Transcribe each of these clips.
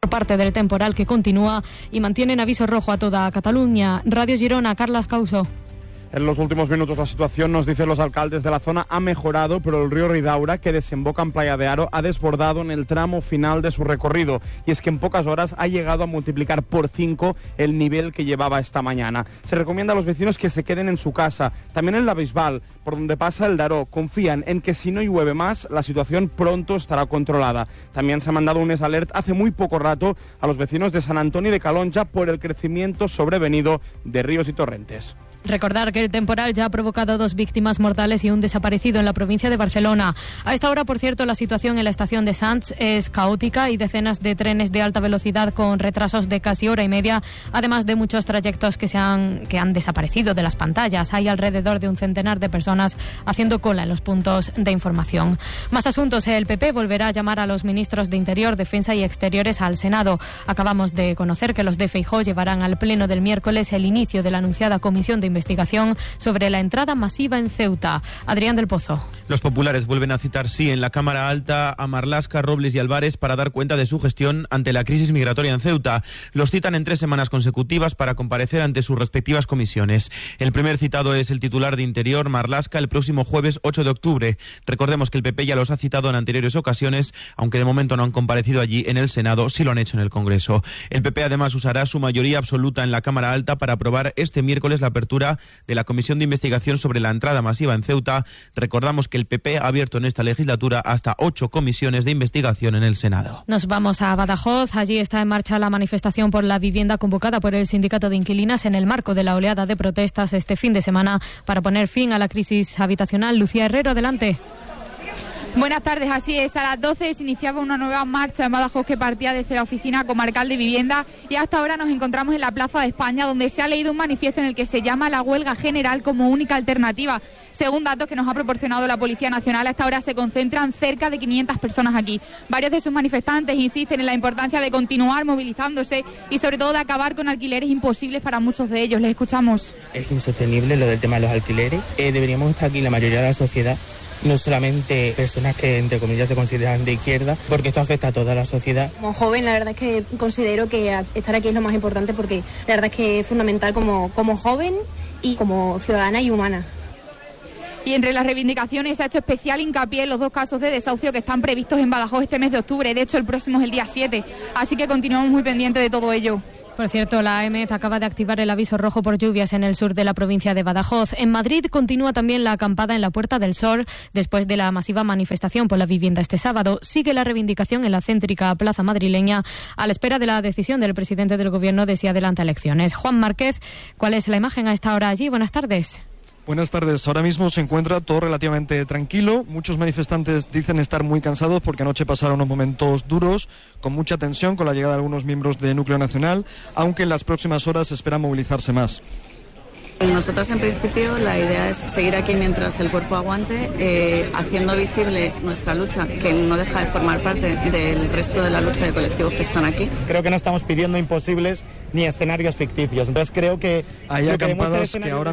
por parte del temporal que continúa y mantienen aviso rojo a toda Cataluña. Radio Girona, Carlas Causo. En los últimos minutos la situación, nos dicen los alcaldes de la zona, ha mejorado, pero el río Ridaura, que desemboca en Playa de Aro, ha desbordado en el tramo final de su recorrido. Y es que en pocas horas ha llegado a multiplicar por 5 el nivel que llevaba esta mañana. Se recomienda a los vecinos que se queden en su casa. También en la Bisbal, por donde pasa el Daró, confían en que si no llueve más, la situación pronto estará controlada. También se ha mandado un alert hace muy poco rato a los vecinos de Sant Antoni de Calonja por el crecimiento sobrevenido de ríos y torrentes. Recordar que el temporal ya ha provocado 2 víctimas mortales y un desaparecido en la provincia de Barcelona. A esta hora, por cierto, la situación en la estación de Sants es caótica y decenas de trenes de alta velocidad con retrasos de casi hora y media, además de muchos trayectos que han desaparecido de las pantallas. Hay alrededor de un centenar de personas haciendo cola en los puntos de información. Más asuntos. El PP volverá a llamar a los ministros de Interior, Defensa y Exteriores al Senado. Acabamos de conocer que los de Feijóo llevarán al pleno del miércoles el inicio de la anunciada comisión de investigación sobre la entrada masiva en Ceuta. Adrián del Pozo. Los populares vuelven a citar, sí, en la Cámara Alta a Marlaska, Robles y Álvarez para dar cuenta de su gestión ante la crisis migratoria en Ceuta. Los citan en 3 semanas consecutivas para comparecer ante sus respectivas comisiones. El primer citado es el titular de Interior, Marlaska, el próximo jueves 8 de octubre. Recordemos que el PP ya los ha citado en anteriores ocasiones, aunque de momento no han comparecido allí en el Senado, sí lo han hecho en el Congreso. El PP además usará su mayoría absoluta en la Cámara Alta para aprobar este miércoles la apertura de la Comisión de Investigación sobre la entrada masiva en Ceuta. Recordamos que el PP ha abierto en esta legislatura hasta 8 comisiones de investigación en el Senado. Nos vamos a Badajoz. Allí está en marcha la manifestación por la vivienda convocada por el Sindicato de Inquilinas en el marco de la oleada de protestas este fin de semana para poner fin a la crisis habitacional. Lucía Herrero, adelante. Buenas tardes, así es. A las 12 se iniciaba una nueva marcha en Badajoz que partía desde la Oficina Comarcal de Vivienda y hasta ahora nos encontramos en la Plaza de España, donde se ha leído un manifiesto en el que se llama la huelga general como única alternativa. Según datos que nos ha proporcionado la Policía Nacional, hasta ahora se concentran cerca de 500 personas aquí. Varios de sus manifestantes insisten en la importancia de continuar movilizándose y sobre todo de acabar con alquileres imposibles para muchos de ellos. Les escuchamos. Es insostenible lo del tema de los alquileres. Deberíamos estar aquí la mayoría de la sociedad, no solamente personas que entre comillas se consideran de izquierda, porque esto afecta a toda la sociedad. Como joven, la verdad es que considero que estar aquí es lo más importante, porque la verdad es que es fundamental como joven y como ciudadana y humana. Y entre las reivindicaciones se ha hecho especial hincapié en los 2 casos de desahucio que están previstos en Badajoz este mes de octubre. De hecho, el próximo es el día 7, así que continuamos muy pendientes de todo ello. Por cierto, la AEMET acaba de activar el aviso rojo por lluvias en el sur de la provincia de Badajoz. En Madrid continúa también la acampada en la Puerta del Sol después de la masiva manifestación por la vivienda este sábado. Sigue la reivindicación en la céntrica plaza madrileña a la espera de la decisión del presidente del Gobierno de si adelanta elecciones. Juan Márquez, ¿cuál es la imagen a esta hora allí? Buenas tardes. Buenas tardes. Ahora mismo se encuentra todo relativamente tranquilo. Muchos manifestantes dicen estar muy cansados porque anoche pasaron unos momentos duros, con mucha tensión, con la llegada de algunos miembros de Núcleo Nacional, aunque en las próximas horas se espera movilizarse más. Nosotros en principio la idea es seguir aquí mientras el cuerpo aguante, haciendo visible nuestra lucha, que no deja de formar parte del resto de la lucha de colectivos que están aquí. Creo que no estamos pidiendo imposibles ni escenarios ficticios, entonces creo que hay acampados que ahora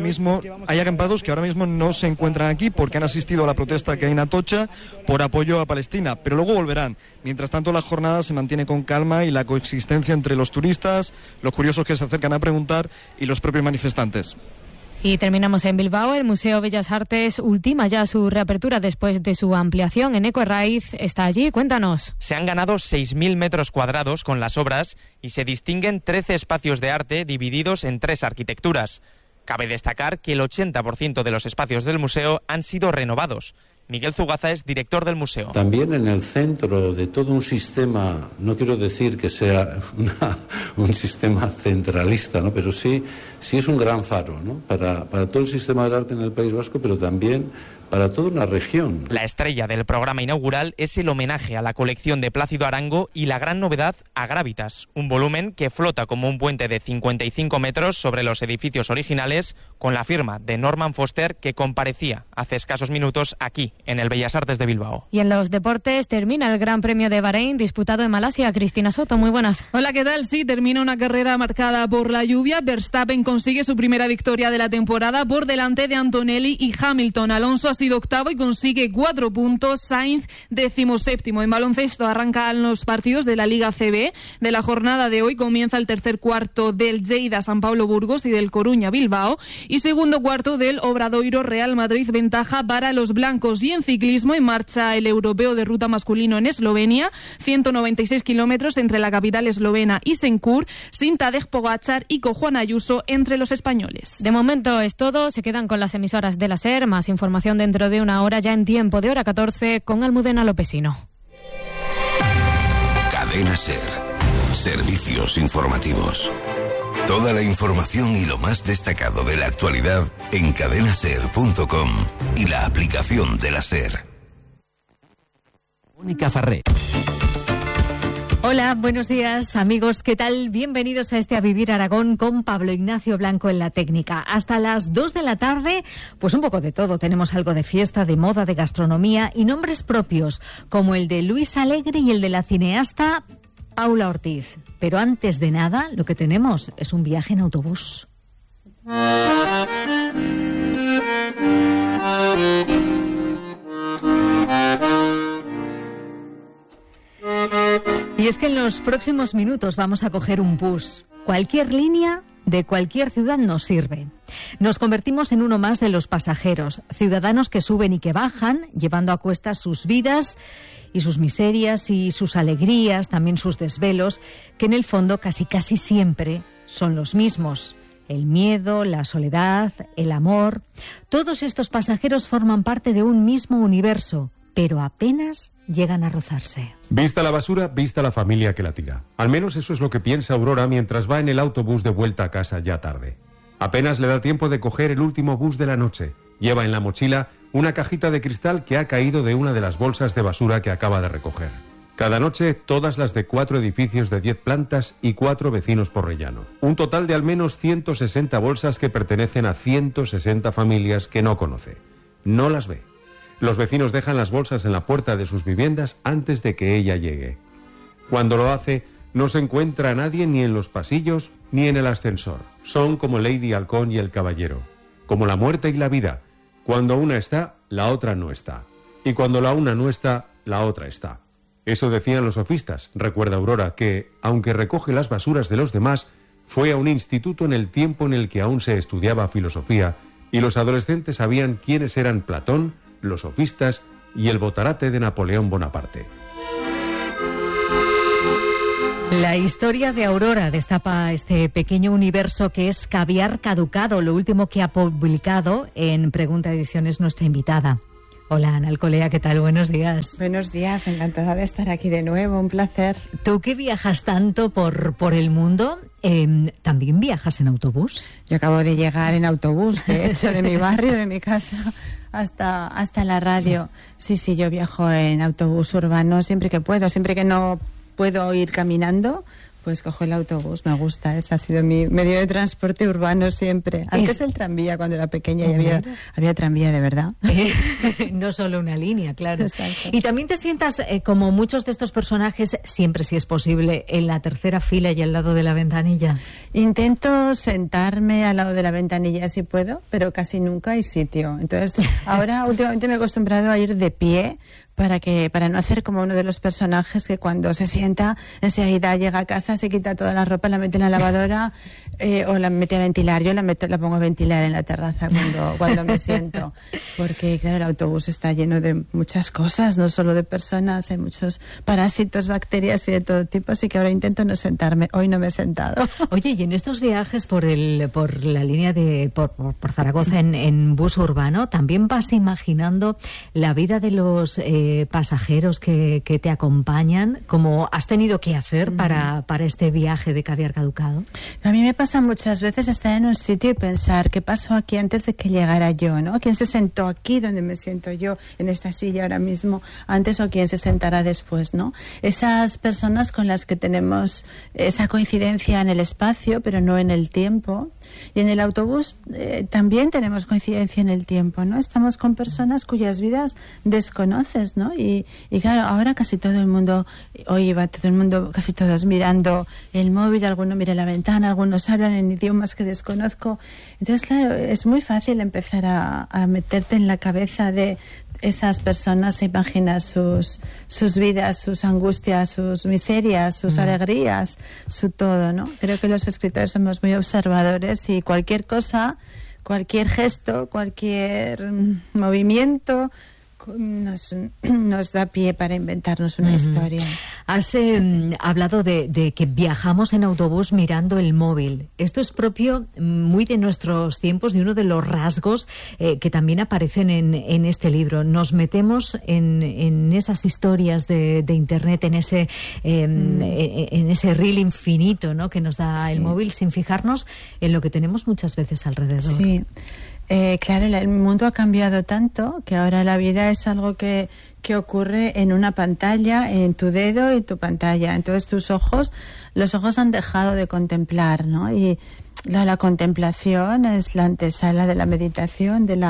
mismo no se encuentran aquí porque han asistido a la protesta que hay en Atocha por apoyo a Palestina, pero luego volverán. Mientras tanto, la jornada se mantiene con calma y la coexistencia entre los turistas, los curiosos que se acercan a preguntar y los propios manifestantes. Y terminamos en Bilbao. El Museo Bellas Artes ultima ya su reapertura después de su ampliación. Eneco Herraiz está allí. Cuéntanos. Se han ganado 6.000 metros cuadrados con las obras y se distinguen 13 espacios de arte divididos en 3 arquitecturas. Cabe destacar que el 80% de los espacios del museo han sido renovados. Miguel Zugaza es director del museo. También en el centro de todo un sistema, no quiero decir que sea un sistema centralista, ¿no? Pero sí es un gran faro, ¿no? Para todo el sistema del arte en el País Vasco, pero también para toda una región. La estrella del programa inaugural es el homenaje a la colección de Plácido Arango y la gran novedad a Grávitas, un volumen que flota como un puente de 55 metros sobre los edificios originales con la firma de Norman Foster, que comparecía hace escasos minutos aquí en el Bellas Artes de Bilbao. Y en los deportes termina el Gran Premio de Bahrein disputado en Malasia. Cristina Soto, muy buenas. Hola, ¿qué tal? Sí, termina una carrera marcada por la lluvia. Verstappen consigue su primera victoria de la temporada por delante de Antonelli y Hamilton. Alonso ha sido octavo y consigue 4 puntos. Sainz 17º. En baloncesto arrancan los partidos de la Liga CB. De la jornada de hoy comienza el tercer cuarto del Lleida San Pablo Burgos y del Coruña Bilbao. Y segundo cuarto del Obradoiro Real Madrid, ventaja para los blancos. Y en ciclismo en marcha el europeo de ruta masculino en Eslovenia, 196 kilómetros entre la capital eslovena y Senkur, sin Tadej Pogačar y con Juan Ayuso entre los españoles. De momento es todo, se quedan con las emisoras de la SER, más información dentro de una hora, ya en tiempo de hora 14, con Almudena Lopesino. Cadena SER, servicios informativos. Toda la información y lo más destacado de la actualidad en cadenaser.com y la aplicación de la SER. Mónica Farré. Hola, buenos días amigos, ¿qué tal? Bienvenidos a este A Vivir Aragón con Pablo Ignacio Blanco en la técnica. Hasta las 2 de la tarde, pues un poco de todo. Tenemos algo de fiesta, de moda, de gastronomía y nombres propios, como el de Luis Alegre y el de la cineasta Paula Ortiz. Pero antes de nada, lo que tenemos es un viaje en autobús. Y es que en los próximos minutos vamos a coger un bus. Cualquier línea de cualquier ciudad nos sirve. Nos convertimos en uno más de los pasajeros, ciudadanos que suben y que bajan, llevando a cuestas sus vidas y sus miserias y sus alegrías, también sus desvelos, que en el fondo casi siempre son los mismos. El miedo, la soledad, el amor. Todos estos pasajeros forman parte de un mismo universo, pero apenas llegan a rozarse. Vista la basura, vista la familia que la tira. Al menos eso es lo que piensa Aurora mientras va en el autobús de vuelta a casa ya tarde. Apenas le da tiempo de coger el último bus de la noche. Lleva en la mochila una cajita de cristal que ha caído de una de las bolsas de basura que acaba de recoger. Cada noche, todas las de 4 edificios de 10 plantas y 4 vecinos por rellano. Un total de al menos 160 bolsas que pertenecen a 160 familias que no conoce. No las ve. Los vecinos dejan las bolsas en la puerta de sus viviendas antes de que ella llegue. Cuando lo hace, no se encuentra a nadie ni en los pasillos ni en el ascensor. Son como Lady Halcón y el Caballero, como la muerte y la vida. Cuando una está, la otra no está. Y cuando la una no está, la otra está. Eso decían los sofistas, recuerda Aurora, que, aunque recoge las basuras de los demás, fue a un instituto en el tiempo en el que aún se estudiaba filosofía y los adolescentes sabían quiénes eran Platón, los sofistas y el botarate de Napoleón Bonaparte. La historia de Aurora destapa este pequeño universo que es Caviar Caducado, lo último que ha publicado en Pregunta Ediciones nuestra invitada. Hola, Ana Alcolea, ¿qué tal? Buenos días. Buenos días, encantada de estar aquí de nuevo, un placer. Tú que viajas tanto por el mundo, ¿también viajas en autobús? Yo acabo de llegar en autobús, de hecho, de mi barrio, de mi casa, hasta la radio. Sí, yo viajo en autobús urbano siempre que puedo, siempre que no puedo ir caminando, pues cojo el autobús, me gusta, ese ha sido mi medio de transporte urbano siempre. Antes el tranvía, cuando era pequeña, y había tranvía de verdad. No solo una línea, claro. Exacto. Y también te sientas, como muchos de estos personajes, siempre, si es posible, en la tercera fila y al lado de la ventanilla. Intento sentarme al lado de la ventanilla si puedo, pero casi nunca hay sitio. Entonces, ahora últimamente me he acostumbrado a ir de pie, para no hacer como uno de los personajes que cuando se sienta enseguida llega a casa, se quita toda la ropa, la mete en la lavadora o la mete a ventilar. Yo la pongo a ventilar en la terraza cuando me siento, porque claro, el autobús está lleno de muchas cosas, no solo de personas, hay muchos parásitos, bacterias y de todo tipo, así que ahora intento no sentarme. Hoy no me he sentado. Oye, y en estos viajes por la línea por Zaragoza en bus urbano, ¿también vas imaginando la vida de los pasajeros que te acompañan? ¿Cómo has tenido que hacer para este viaje de Caviar Caducado? A mí me pasa muchas veces estar en un sitio y pensar qué pasó aquí antes de que llegara yo, ¿no? ¿Quién se sentó aquí donde me siento yo, en esta silla ahora mismo, antes, o quién se sentará después, ¿no? Esas personas con las que tenemos esa coincidencia en el espacio, pero no en el tiempo. Y en el autobús también tenemos coincidencia en el tiempo, ¿no? Estamos con personas cuyas vidas desconoces, ¿no? Y claro, ahora casi todo el mundo, hoy va todo el mundo, casi todos mirando el móvil, algunos miran la ventana, algunos hablan en idiomas que desconozco. Entonces, claro, es muy fácil empezar a meterte en la cabeza de esas personas, a imaginar sus vidas, sus angustias, sus miserias, sus alegrías, su todo, ¿no? Creo que los escritores somos muy observadores y cualquier cosa, cualquier gesto, cualquier movimiento nos da pie para inventarnos una historia. Has hablado de que viajamos en autobús mirando el móvil. Esto es propio muy de nuestros tiempos, de uno de los rasgos que también aparecen en este libro. Nos metemos en esas historias de Internet, en ese reel infinito, ¿no?, que nos da el móvil, sin fijarnos en lo que tenemos muchas veces alrededor. Sí. Claro, el mundo ha cambiado tanto que ahora la vida es algo que ocurre en una pantalla, en tu dedo y tu pantalla. Entonces los ojos han dejado de contemplar, ¿no? Y la contemplación es la antesala de la meditación, del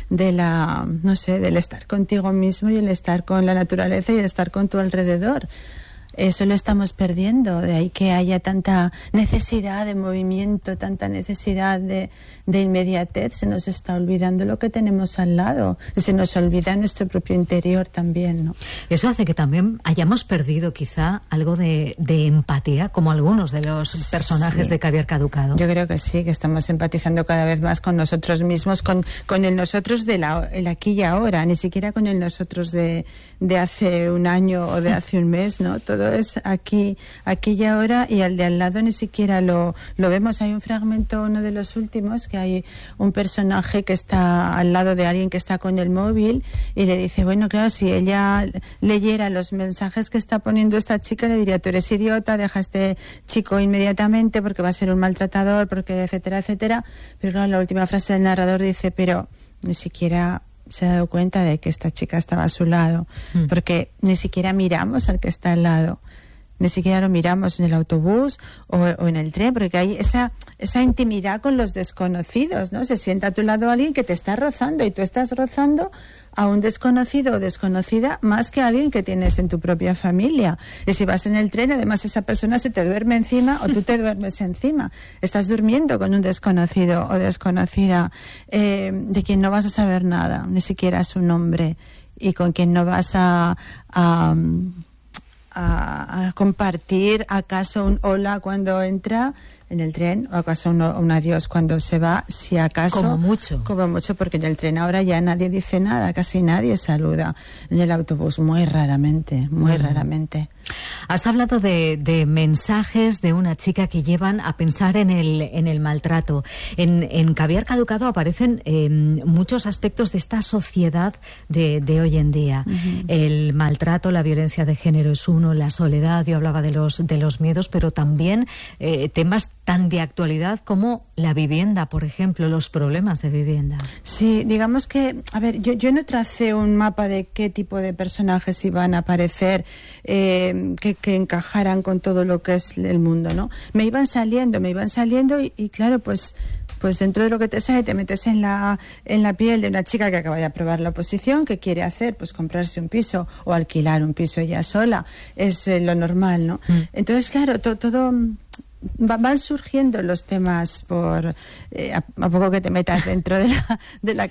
estar contigo mismo y el estar con la naturaleza y el estar con tu alrededor. Eso lo estamos perdiendo, de ahí que haya tanta necesidad de movimiento, tanta necesidad de inmediatez. Se nos está olvidando lo que tenemos al lado, se nos olvida nuestro propio interior también, ¿no? Eso hace que también hayamos perdido quizá algo de empatía, como algunos de los personajes de Caviar Caducado. Yo creo que sí, que estamos empatizando cada vez más con nosotros mismos, con el nosotros el aquí y ahora, ni siquiera con el nosotros de hace un año o de hace un mes, ¿no? Todo es aquí y ahora, y al de al lado ni siquiera lo vemos. Hay un fragmento, uno de los últimos, que hay un personaje que está al lado de alguien que está con el móvil y le dice, bueno, claro, si ella leyera los mensajes que está poniendo esta chica, le diría, tú eres idiota, deja a este chico inmediatamente porque va a ser un maltratador, porque etcétera, etcétera. Pero claro, la última frase del narrador dice, pero ni siquiera se ha dado cuenta de que esta chica estaba a su lado, porque ni siquiera miramos al que está al lado, ni siquiera lo miramos en el autobús o en el tren, porque hay esa intimidad con los desconocidos, ¿no? Se sienta a tu lado alguien que te está rozando y tú estás rozando a un desconocido o desconocida más que a alguien que tienes en tu propia familia. Y si vas en el tren, además esa persona se te duerme encima o tú te duermes encima. Estás durmiendo con un desconocido o desconocida de quien no vas a saber nada, ni siquiera su nombre, y con quien no vas a compartir acaso un hola cuando entra en el tren, o acaso un adiós cuando se va, si acaso. Como mucho, porque en el tren ahora ya nadie dice nada, casi nadie saluda. En el autobús muy raramente. Has hablado de mensajes de una chica que llevan a pensar en el maltrato. En Caviar Caducado aparecen muchos aspectos de esta sociedad de hoy en día. El maltrato, la violencia de género es uno, la soledad, yo hablaba de los miedos, pero también temas tan de actualidad como la vivienda, por ejemplo, los problemas de vivienda. Sí, digamos que, a ver, yo no tracé un mapa de qué tipo de personajes iban a aparecer que encajaran con todo lo que es el mundo, ¿no? Me iban saliendo y claro, pues dentro de lo que te sale te metes en la piel de una chica que acaba de aprobar la oposición, que quiere hacer, pues comprarse un piso o alquilar un piso ella sola, es lo normal, ¿no? Entonces, claro, todo van surgiendo los temas a poco que te metas dentro de la